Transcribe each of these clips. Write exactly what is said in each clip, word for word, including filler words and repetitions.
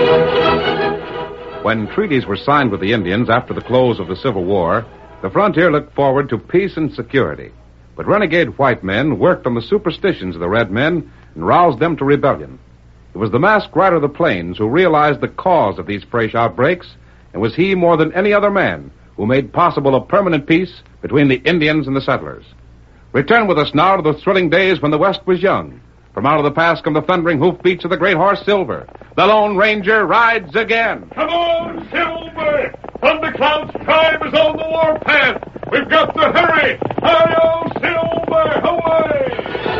When treaties were signed with the Indians after the close of the Civil War, the frontier looked forward to peace and security. But renegade white men worked on the superstitions of the red men and roused them to rebellion. It was the masked rider of the plains who realized the cause of these fresh outbreaks, and was he more than any other man who made possible a permanent peace between the Indians and the settlers. Return with us now to the thrilling days when the West was young. From out of the past come the thundering hoofbeats of the great horse Silver. The Lone Ranger rides again. Come on, Silver! Thundercloud's tribe is on the warpath. We've got to hurry. Hi-yo, Silver! Away!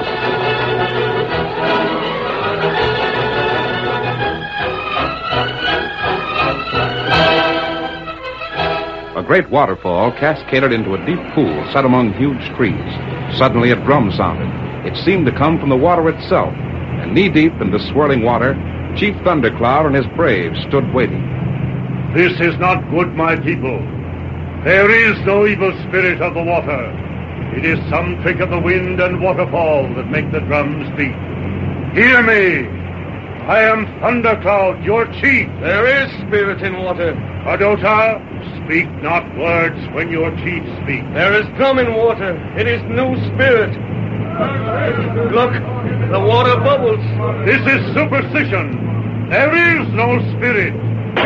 A great waterfall cascaded into a deep pool set among huge trees. Suddenly a drum sounded. It seemed to come from the water itself, and knee-deep in the swirling water, Chief Thundercloud and his braves stood waiting. This is not good, my people. There is no evil spirit of the water. It is some trick of the wind and waterfall that make the drums beat. Hear me! I am Thundercloud, your chief. There is spirit in water. Adota, speak not words when your chief speaks. There is drum in water. It is new spirit. Look, the water bubbles. This is superstition. There is no spirit.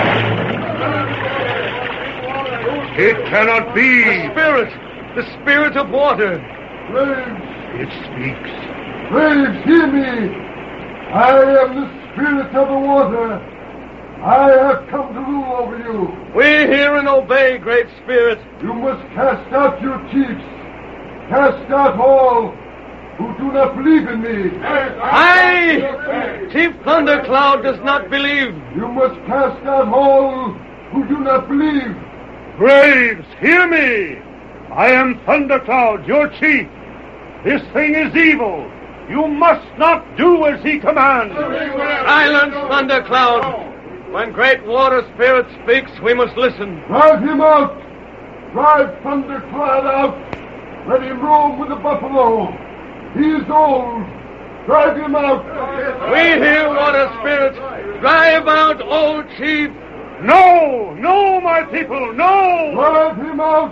It cannot be. The spirit. The spirit of water. Braves. It speaks. Braves, hear me. I am the spirit of the water. I have come to rule over you. We hear and obey, great spirit. You must cast out your chiefs. Cast out all who do not believe in me. Aye! Chief Thundercloud does not believe. You must cast out all who do not believe. Braves, hear me! I am Thundercloud, your chief. This thing is evil. You must not do as he commands. Silence, Thundercloud. When great water spirit speaks, we must listen. Drive him out. Drive Thundercloud out. Let him roam with the buffalo. He is old. Drive him out. We hear water spirit. Drive out, old chief. No, no, my people, no. Drive him out.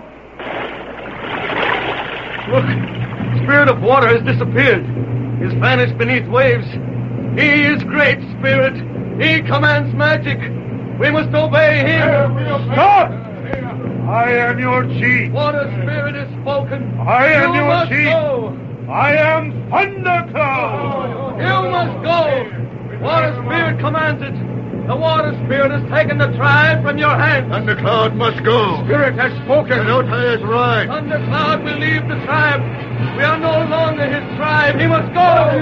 Look, spirit of water has disappeared. He's vanished beneath waves. He is great spirit. He commands magic. We must obey him. Stop! I am your chief. Water spirit is spoken. I am you your must chief. Go. I am Thundercloud. You must go. Water spirit commands it. The water spirit has taken the tribe from your hands. Thundercloud must go. Spirit has spoken. Adota is right. Thundercloud will leave the tribe. We are no longer his tribe. He must go.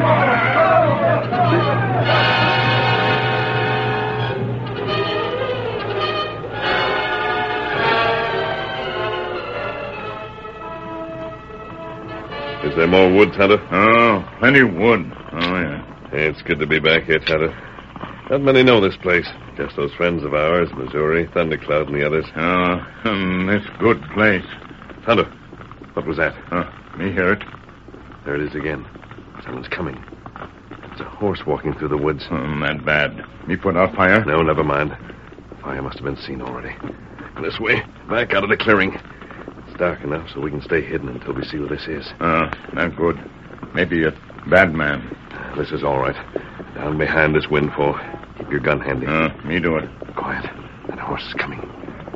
Is there more wood, Tonto? Oh, plenty of wood. Oh, yeah. Hey, it's good to be back here, Tonto. Not many know this place. Just those friends of ours, Missouri, Thundercloud, and the others. Oh, um, it's a good place. Tonto, what was that? Huh, me hear it. There it is again. Someone's coming. It's a horse walking through the woods. Um, that bad. Me put out fire? No, never mind. The fire must have been seen already. This way, back out of the clearing. It's dark enough so we can stay hidden until we see who this is. Oh, not good. Maybe a bad man. This is all right. Down behind this windfall. Keep your gun handy. Uh, me do it. Quiet. That horse is coming.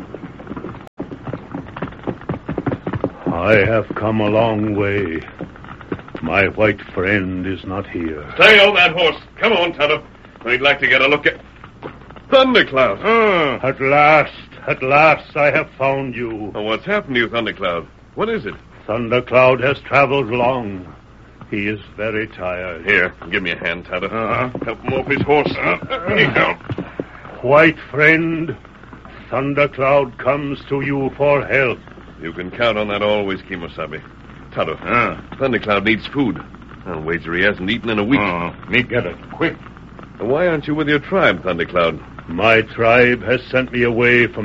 I have come a long way. My white friend is not here. Stay on that horse. Come on, Tonto. We'd like to get a look at Thundercloud. Uh, at last, at last I have found you. Oh, what's happened to you, Thundercloud? What is it? Thundercloud has traveled long. He is very tired. Here, give me a hand, Tonto. Uh-huh. Help him off his horse. Uh, there you go. White friend, Thundercloud comes to you for help. You can count on that always, Kimosabe. Tonto, Uh, Thundercloud needs food. I'll wager he hasn't eaten in a week. uh, me get it, quick. Why aren't you with your tribe, Thundercloud? My tribe has sent me away from